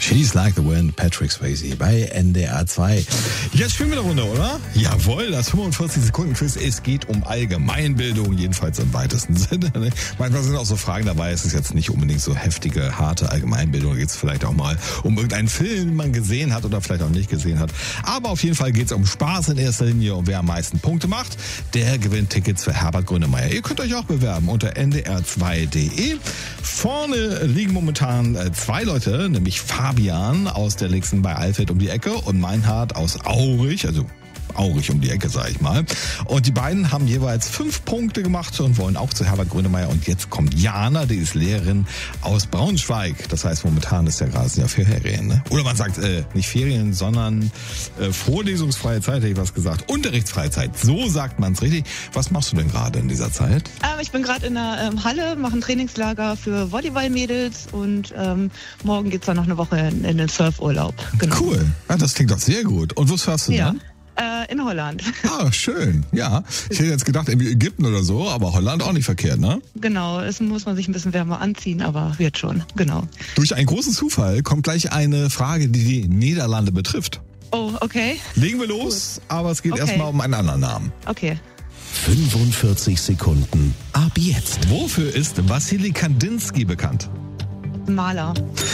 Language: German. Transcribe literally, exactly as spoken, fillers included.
She's Like the Wind, Patrick Swayze bei N D R zwei. Jetzt spielen wir eine Runde, oder? Jawohl, das fünfundvierzig Sekunden Quiz. Es geht um Allgemeinbildung, jedenfalls im weitesten Sinne. Manchmal sind auch so Fragen dabei, es ist jetzt nicht unbedingt so heftige, harte Allgemeinbildung. Da geht es vielleicht auch mal um irgendeinen Film, den man gesehen hat oder vielleicht auch nicht gesehen hat. Aber auf jeden Fall geht es um Spaß in erster Linie und wer am meisten Punkte macht, der gewinnt Tickets für Herbert Grönemeyer. Ihr könnt euch auch bewerben unter n d r zwei punkt d e. Vorne liegen momentan zwei Leute, nämlich Fabian aus der Lixen bei Alfeld um die Ecke und Meinhard aus Aurich, also Aurich um die Ecke, sag ich mal. Und die beiden haben jeweils fünf Punkte gemacht und wollen auch zu Herbert Grönemeyer. Und jetzt kommt Jana, die ist Lehrerin aus Braunschweig. Das heißt, momentan ist ja gerade ja Ferien, ne? Oder man sagt, äh, nicht Ferien, sondern äh, vorlesungsfreie Zeit, hätte ich was gesagt. Unterrichtsfreie Zeit, so sagt man es richtig. Was machst du denn gerade in dieser Zeit? Ähm, ich bin gerade in der ähm, Halle, mache ein Trainingslager für Volleyball-Mädels und ähm, morgen geht's dann noch eine Woche in, in den Surfurlaub. Genau. Cool, ja, das klingt doch sehr gut. Und wo surfst du ja. dann? Äh, in Holland. Ah, schön, ja. Ich hätte jetzt gedacht, irgendwie Ägypten oder so, aber Holland auch nicht verkehrt, ne? Genau, es muss man sich ein bisschen wärmer anziehen, aber wird schon, genau. Durch einen großen Zufall kommt gleich eine Frage, die die Niederlande betrifft. Oh, okay. Legen wir los, Gut. aber es geht okay. erstmal um einen anderen Namen. Okay. fünfundvierzig Sekunden ab jetzt. Wofür ist Wassily Kandinsky bekannt? Maler.